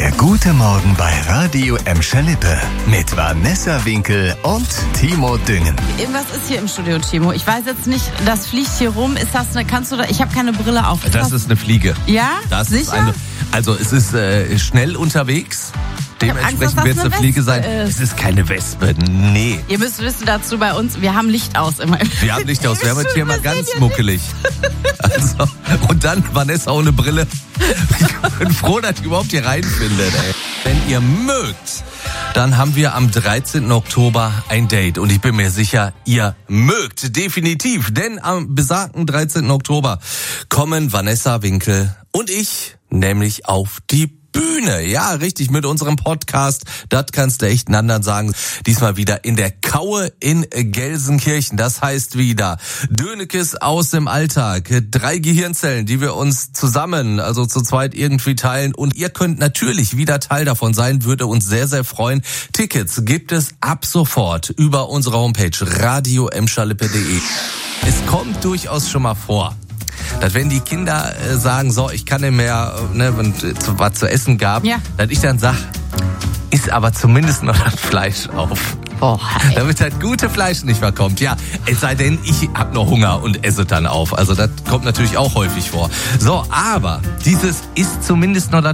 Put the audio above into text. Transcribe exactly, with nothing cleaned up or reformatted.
Der gute Morgen bei Radio Emscher-Lippe mit Vanessa Winkel und Timo Düngen. Irgendwas ist hier im Studio, Timo. Ich weiß jetzt nicht, das fliegt hier rum. Ist das eine, kannst du da, ich habe keine Brille auf. Ist das, das ist eine Fliege. Ja? Das Sicher? Ist eine, also es ist äh, schnell unterwegs. Dementsprechend wird es eine Fliege sein. Ist. Es ist keine Wespe, nee. Ihr müsst wissen dazu bei uns, wir haben Licht aus immer. Wir haben Licht aus, wir haben jetzt hier mal ganz muckelig. Also, und dann Vanessa ohne Brille. Ich bin froh, dass ich überhaupt hier reinfinde. Ey. Wenn ihr mögt, dann haben wir am dreizehnten Oktober ein Date. Und ich bin mir sicher, ihr mögt definitiv. Denn am besagten dreizehnten Oktober kommen Vanessa Winkel und ich nämlich auf die Bühne. Ja, richtig, mit unserem Podcast. Das kannst du echt einen anderen sagen. Diesmal wieder in der Kaue in Gelsenkirchen. Das heißt wieder Dönekes aus dem Alltag. Drei Gehirnzellen, die wir uns zusammen, also zu zweit irgendwie teilen. Und ihr könnt natürlich wieder Teil davon sein. Würde uns sehr, sehr freuen. Tickets gibt es ab sofort über unsere Homepage radio emscherlippe punkt de. Es kommt durchaus schon mal vor, dass wenn die Kinder äh, sagen, so, ich kann nicht mehr, ne, wenn es was zu essen gab, ja, dass ich dann sag, isst aber zumindest noch das Fleisch auf. Oh, damit das gute Fleisch nicht mehr kommt. Ja, es sei denn, ich hab noch Hunger und esse dann auf. Also das kommt natürlich auch häufig vor. So, aber dieses ist zumindest noch das